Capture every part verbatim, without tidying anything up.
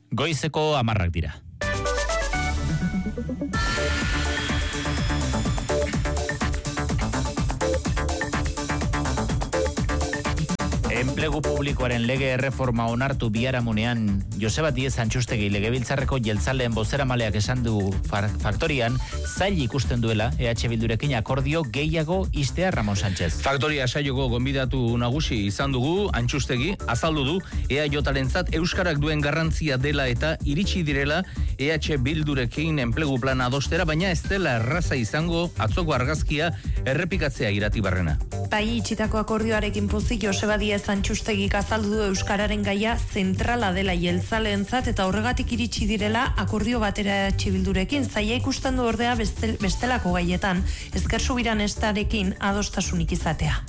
Goizeko hamarrak dira. Enplegu publikoaren lege erreforma onartu biharamunean, Joseba Diez Antxustegi legebiltzarreko jeltzaleen bozeramaleak esan du Faktorian, zail ikusten duela E H Bildurekin akordio gehiago istea Ramon Sánchez. Faktoria saioko gonbidatu nagusi izan dugu, Antxustegi azaldu du E A J-arentzat euskarak duen garrantzia dela eta iritsi direla E H Bildurekin enplegu plana adostera, baina ez dela erraza izango atzoko argazkia errepikatzea Iratibarrena. Bai, itxitako akordioarekin pozik Joseba Diez Antxustegik azaldu du euskararen gaia zentrala dela jeltzaleentzat eta horregatik iritsi direla akordio batera E H Bildurekin. Zaila ikusten du ordea bestel, bestelako gaietan, ezker subiran estarekin adostasunik izatea.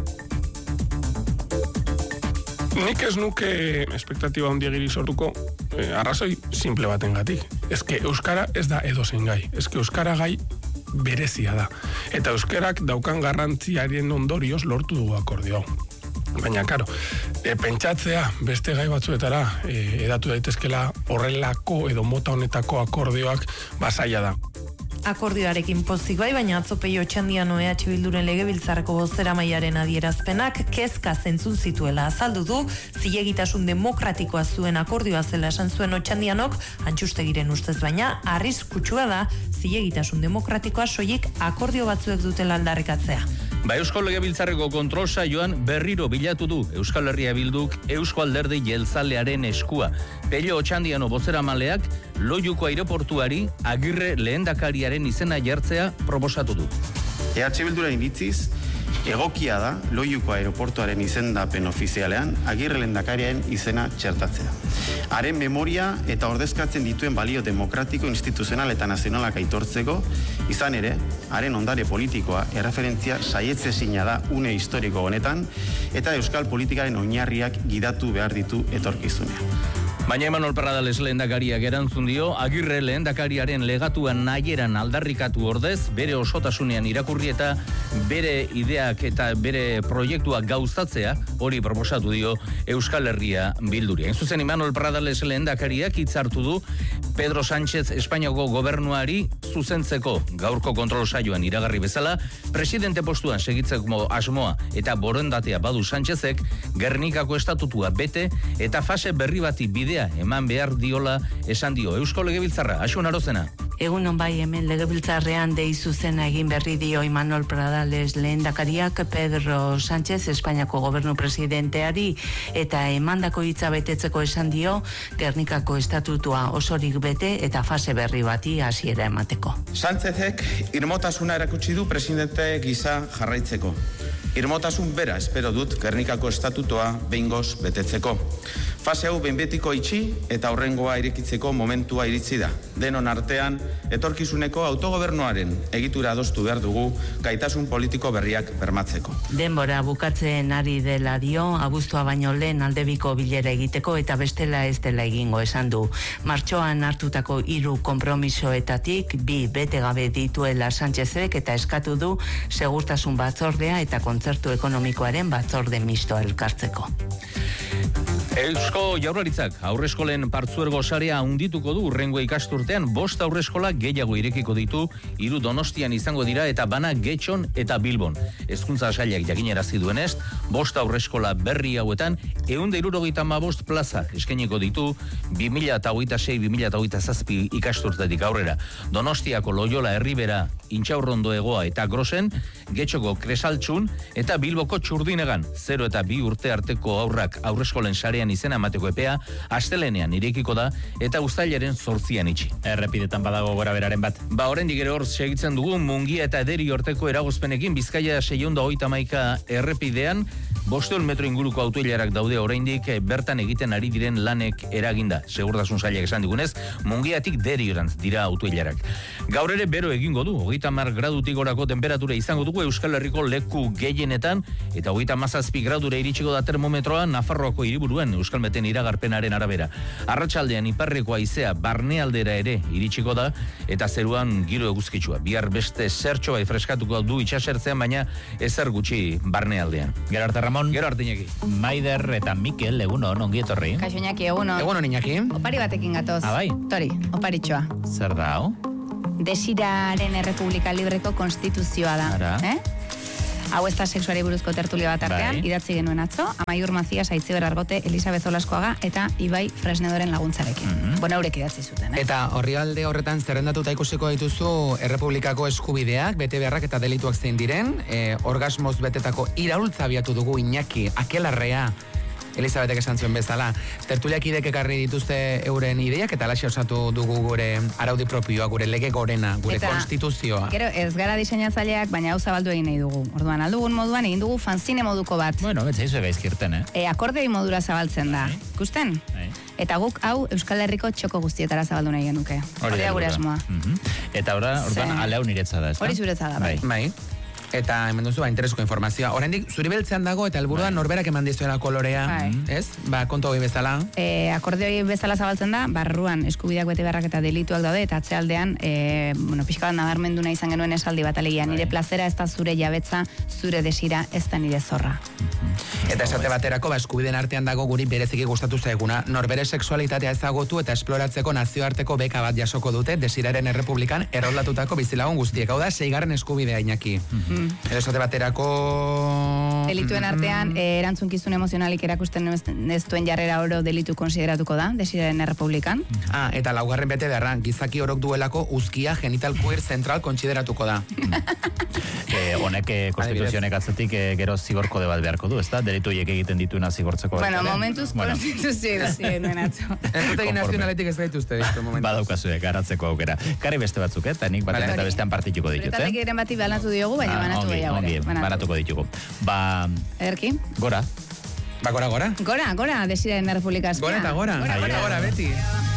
Nik ez nuke espektatiba handiagiri sortuko eh, arrazoi simple batengatik. Ezke euskara ez da edozein gai. Ezke euskara gai berezia da. Eta euskarak daukan garrantziaren ondorioz lortu dugu akordio. Baina, karo, e, pentsatzea beste gai batzuetara e, edatu daitezkela horrelako edo mota honetako akordioak basaia da. Akordioarekin pozik bai, baina atzo Peio Otxandiano E H Bilduren legebiltzarreko bozeramailearen adierazpenak kezka zentzun zituela azaldu du, zilegitasun demokratikoa zuen akordioa zela esan zuen Otxandianok, Antxustegiren ustez baina, arriskutsua da zilegitasun demokratikoa soilik akordio batzuek dutela aldarrikatzea. Ba, Eusko Legebiltzarreko kontrol saioan berriro bilatu du Euskal Herria Bilduk Eusko Alderdi Jeltzalearen eskua. Peio Otxandiano bozeramaleak Loiuko aireportuari Agirre lehendakariaren izena jartzea proposatu du. E H Bilduren iritziz, egokia da Loiuko aireportuaren izendapen ofizialean Agirre lehendakariaren izena txertatzea. Haren memoria eta ordezkatzen dituen balio demokratiko, instituzional eta nazionalak aitortzeko, izan ere, haren ondare politikoa erreferentzia saietsezina da une historiko honetan eta euskal politikaren oinarriak gidatu behar ditu etorkizunean. Baina Imanol Pradales lehendakariak erantzun dio, Agirre lehendakariaren legatuan nahieran aldarrikatu ordez, bere osotasunean irakurri eta bere ideak eta bere proiektuak gauzatzea, hori proposatu dio Euskal Herria Bilduri. En zuzen Imanol Pradales lehendakariak hitzartu du Pedro Sánchez Espainiako gobernuari zuzentzeko gaurko kontrol saioan iragarri bezala, presidente postuan segitzeko asmoa eta borondatea badu Sánchezek, Gernikako estatutua bete eta fase berri bati bidea eman behar diola esan dio Eusko Legebiltzarra. Asun Arozena. Egun on bai, hemen Legebiltzarrean dei zuzena egin berri dio Imanol Pradales lehendakariak Pedro Sánchez Espainiako gobernu presidenteari eta emandako hitza betetzeko esan dio Gernikako estatutua osorik bete eta fase berri bati hasiera emateko. Sánchezek irmotasuna erakutsi du presidente gisa jarraitzeko. Irmotasun bera espero dut Gernikako estatutua behingoz betetzeko. Fase hau behin betiko itxi eta horrengoa irekitzeko momentua iritsi da. Denon artean, etorkizuneko autogobernuaren egitura adostu behar dugu gaitasun politiko berriak bermatzeko. Denbora bukatzen ari dela dio, abuztua baino lehen aldebiko bilera egiteko eta bestela ez dela egingo esan du. Martxoan hartutako hiru konpromisoetatik bi bete gabe dituela Sánchezek eta eskatu du segurtasun batzordea eta kontzertu ekonomikoaren batzorde mistoa elkartzeko. Eusko Jaurlaritzak aurreskolen partzuergo sarea handituko du urrengo ikasturtean, bost aurreskola gehiago irekiko ditu, hiru Donostian izango dira eta bana Getxon eta Bilbon. Hezkuntza sailak jakinarazi duenez, bost aurreskola berri hauetan ehun eta hirurogeita hamabost plaza eskainiko ditu bi mila hogeita sei bi mila hogeita zazpi ikasturtetik aurrera. Donostiako Loyola Erribera, Intxaurrondo Hegoa eta Grosen, Getxoko Kresaltxun eta Bilboko Txurdinegan, zero eta bi urte arteko aurrak aurreskolen sarean izena emateko epea astelenean irekiko da eta uztailaren zortzian itxi. Errepidetan badago gora beraren bat. Ba, oraindik ere hor segitzen dugu Mungia eta Ederi horteko eragozpenekin Bizkaia seiehun eta hogeita hamaika errepidean bostehun metro inguruko autoilarak daude oraindik bertan egiten ari diren lanek eraginda. Segurtasun sailak esan digunez, Mungiatik Deriorantz dira autoilarak. Gaur ere bero egingo du, hogeita hamar gradutik gorako temperatura izango dugu Euskal Herriko leku gehienetan eta hogeita hamazazpi gradura iritsiko da termometroa Nafarroako hiriburuen Euskalmeten iragarpenaren arabera. Arratsaldean iparreko haizea barnealdera ere iritsiko da eta zeruan giro eguzkitsua. Bihar beste zertxo bai freskatuko du itsasertzean, baina ezer gutxi barnealdean. Gerarte Ramon. Ramon. Gero Artinegi. Maider eta Mikel, egunon, ongi etorri. Kaixo Iñaki, egunon. Egunon Iñaki. Opari batekin gatoz. Ah, bai? Tori, oparitxoa. Zer da, hau? Desiraren Errepublika Libreko konstituzioa da. Ara. Eh? Hau ez da sexuari buruzko tertulia bat artean, Bai. idatzi genuen atzo, Amaiur Mazias, Aitziber Argote, Elisabeth Olaskoaga eta Ibai Fresnedoren laguntzarekin. Mm -hmm. Bona eurek idatzi zuten, eh? Eta horrialde horretan zerrendatuta ikusiko dituzu Errepublikako eskubideak, bete beharrak eta delituak zein diren, e, orgasmoz betetako iraultza abiatu dugu Iñaki, akelarrea, Elisabetek esan zion bezala. Tertuliak idek ekarri dituzte euren ideiak eta alaxe osatu dugu gure araudi propioa, gure lege gorena, gure Eta, konstituzioa. Gero, ez gara diseinatzaileak, baina hau zabaldu egin nahi dugu. Orduan, aldugun moduan egin dugu fanzine moduko bat. Bueno, betzaizu gaizkirten, eh? E, akordei modura zabaltzen da. Bai. Ikusten? Bai. Eta guk hau Euskal Herriko txoko guztietara zabaldu nahi genuke. Hori da gure asmoa. Mhm. Eta ora, orduan, Ze- ale hau niretza da, ez da? Hori zuretza da, bai. Bai. Eta hemen duzu, ba, interesko informazioa. Oraindik zuri beltzean dago eta helburuan norberak eman dizuela kolorea, Bai. ez? Ba, kontu hori bezala. E, akordeoi bezala zabaltzen da, barruan eskubideak bete beharrak eta delituak daude, eta atzealdean, e, bueno, pixka bat nabarmenduna izan genuen esaldi bat alegia, nire plazera ez da zure jabetza, zure desira ez da nire zorra. Eta esate baterako, ba, eskubideen artean dago guri bereziki gustatu zaiguna. Norbere sexualitatea ezagutu eta esploratzeko nazioarteko beka bat jasoko dute Desiraren Errepublikan erroldatutako bizilagun guztiek. Hau da, seigarren eskubidea, Iñaki. Edo esate baterako... Delituen artean, e, erantzunkizun emozionalik erakusten ez, ez duen jarrera oro delitu konsideratuko da, Desiraren Errepublikan. Ah, eta laugarren bete beharra, gizaki orok duelako uzkia genital queer zentral kontsideratuko da. Eh, honek, eh, konstituzionek atzetik eh, gero zigorkode bat beharko du, ez da? Delitu hiek egiten dituena zigortzeko. Bueno, baita ere. momentuz Bueno, konstituzio zien duen atzo. Entzutegi nazionaletik ez gaituzte ditu momentu. Badaukazue, garatzeko aukera. Karri beste batzuk, eh? Eta nik batean Vale. eta bestean partituko ditut, Zuretatik eh? eren bati banatu diogu, baina Ah, banatu ongi, gehiago ongi, ere. banatuko ditugu. Ba, Ederki? gora. Ba, gora, gora. Gora, gora, Desiraren Errepublika. Gora eta gora. Gora, Gora, gora. gora, beti.